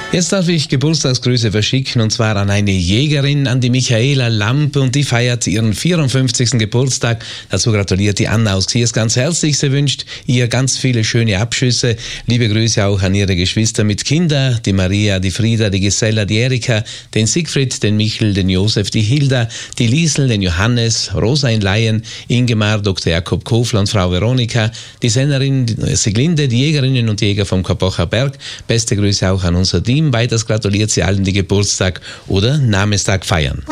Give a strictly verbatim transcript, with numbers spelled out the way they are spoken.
Jetzt darf ich Geburtstagsgrüße verschicken, und zwar an eine Jägerin, an die Michaela Lamp, und die feiert ihren vierundfünfzigsten Geburtstag. Dazu gratuliert die Anna aus Xiers ganz herzlich. Sie wünscht ihr ganz viele schöne Abschüsse. Liebe Grüße auch an ihre Geschwister mit Kindern, die Maria, die Frieda, die Gisela, die Erika, den Siegfried, den Michel, den Josef, die Hilda, die Liesel, den Johannes, Rosa in Laien, Ingemar, Doktor Jakob Kofler und Frau Veronika, die Sennerin Siglinde, die Jägerinnen und Jäger vom Kapocher Berg. Beste Grüße auch an unser Team. Weiters gratuliert sie allen, die Geburtstag oder Namenstag feiern.